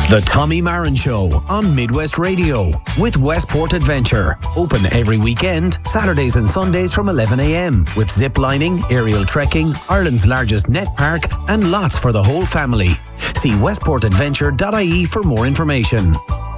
The Tommy Marin Show on Midwest Radio with Westport Adventure. Open every weekend, Saturdays and Sundays from 11 a.m. with zip lining, aerial trekking, Ireland's largest net park and lots for the whole family. See westportadventure.ie for more information.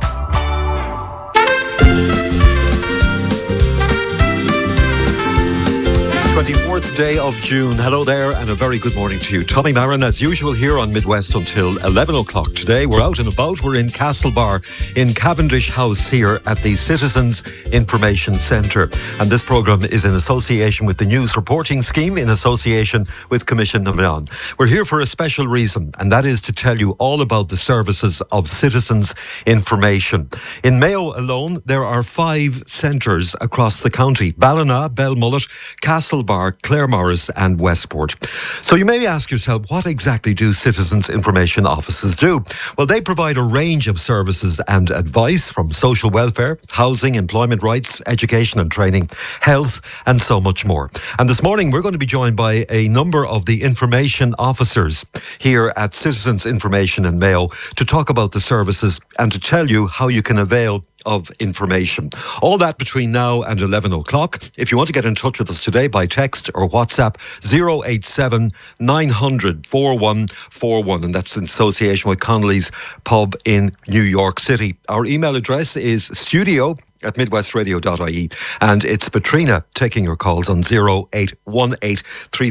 24th day of June. Hello there and a very good morning to you. Tommy Marin, as usual, here on Midwest until 11 o'clock today. We're out and about. We're in Castlebar in Cavendish House here at the Citizens Information Centre. And this programme is in association with the News Reporting Scheme in association with Commission na Meán. We're here for a special reason, and that is to tell you all about the services of Citizens Information. In Mayo alone, there are 5 centres across the county: Ballina, Belmullet, Castlebar, Claremorris and Westport. So you may ask yourself, what exactly do Citizens Information Offices do? Well, they provide a range of services and advice from social welfare, housing, employment rights, education and training, health and so much more. And this morning we're going to be joined by a number of the information officers here at Citizens Information in Mayo to talk about the services and to tell you how you can avail of information. All that between now and 11 o'clock. If you want to get in touch with us today by text or WhatsApp, 087 900 4141, and that's in association with Connolly's Pub in New York City. Our email address is studio@midwestradio.ie, and it's Patrina taking your calls on 0818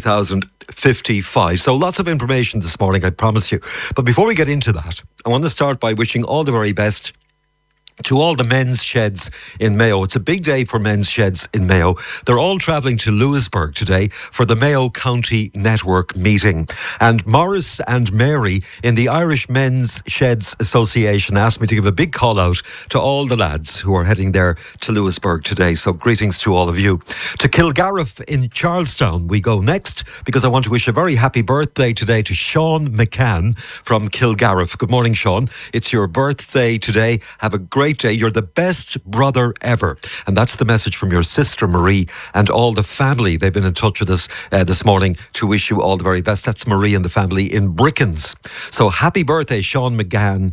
3055. So lots of information this morning, I promise you. But before we get into that, I want to start by wishing all the very best to all the men's sheds in Mayo. It's a big day for men's sheds in Mayo. They're all travelling to Lewisburg today for the Mayo County Network meeting. And Morris and Mary in the Irish Men's Sheds Association asked me to give a big call out to all the lads who are heading there to Lewisburg today. So greetings to all of you. To Kilgarriff in Charlestown we go next, because I want to wish a very happy birthday today to Sean McCann from Kilgarriff. Good morning, Sean. It's your birthday today. Have a great day. You're the best brother ever. And that's the message from your sister Marie and all the family. They've been in touch with us this morning to wish you all the very best. That's Marie and the family in Brickens. So happy birthday, Sean McCann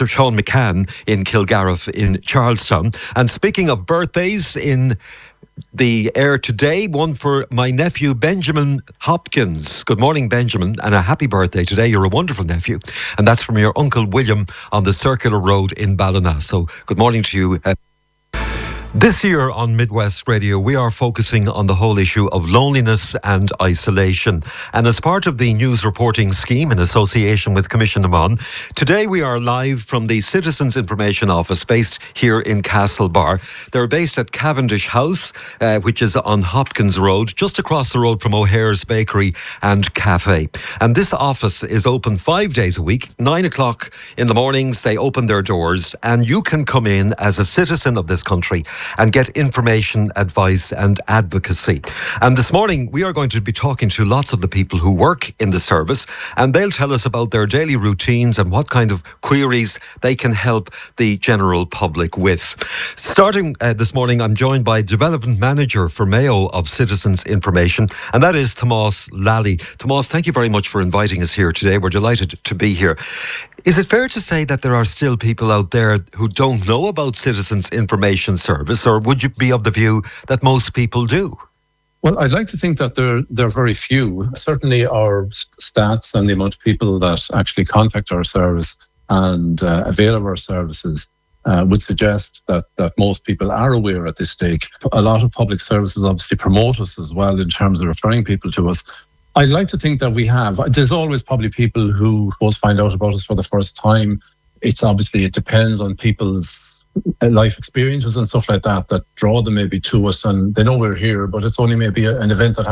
in Kilgarriff in Charlestown. And speaking of birthdays in the air today, one for my nephew Benjamin Hopkins. Good morning, Benjamin, and a happy birthday today. You're a wonderful nephew, and that's from your Uncle William on the Circular Road in Ballina. So good morning to you. This year on Midwest Radio, we are focusing on the whole issue of loneliness and isolation. And as part of the News Reporting Scheme in association with Commission na Meán, today we are live from the Citizens Information Office based here in Castlebar. They're based at Cavendish House, which is on Hopkins Road, just across the road from O'Hare's Bakery and Cafe. And this office is open 5 days a week, 9 o'clock in the mornings. They open their doors and you can come in as a citizen of this country and get information, advice and advocacy. And this morning we are going to be talking to lots of the people who work in the service, and they'll tell us about their daily routines and what kind of queries they can help the general public with. Starting this morning, I'm joined by Development Manager for Mayo of Citizens Information, and that is Tomás Lally. Tomás, thank you very much for inviting us here today. We're delighted to be here. Is it fair to say that there are still people out there who don't know about Citizens Information Service, or would you be of the view that most people do? Well, I'd like to think that there are very few. Certainly our stats and the amount of people that actually contact our service and avail of our services would suggest that most people are aware at this stage. A lot of public services obviously promote us as well in terms of referring people to us. I'd like to think that we have. There's always probably people who find out about us for the first time. It depends on people's life experiences and stuff like that draw them maybe to us, and they know we're here, but it's only maybe an event that